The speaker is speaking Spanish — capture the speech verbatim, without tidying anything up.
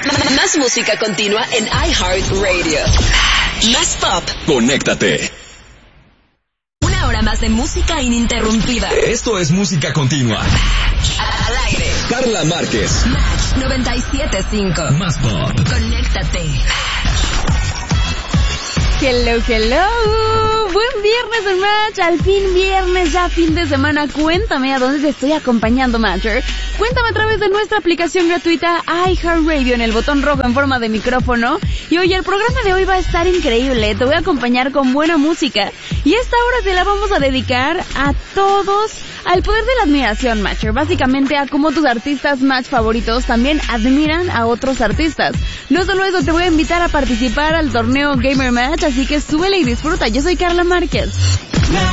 Más música continua en iHeartRadio. Más pop. Conéctate. Una hora más de música ininterrumpida. Esto es música continua. Al aire. Carla Márquez. Match noventa y siete punto cinco. Más pop. Conéctate. Hello, hello. Buen viernes en Match. Al fin viernes, ya fin de semana. Cuéntame a dónde te estoy acompañando, Matcher. Cuéntame a través de nuestra aplicación gratuita iHeartRadio en el botón rojo en forma de micrófono. Y oye, el programa de hoy va a estar increíble. Te voy a acompañar con buena música. Y esta hora se la vamos a dedicar a todos, al poder de la admiración, Matcher. Básicamente a cómo tus artistas Match favoritos también admiran a otros artistas. No solo eso, te voy a invitar a participar al torneo Gamer Match, así que súbele y disfruta. Yo soy Carla Márquez.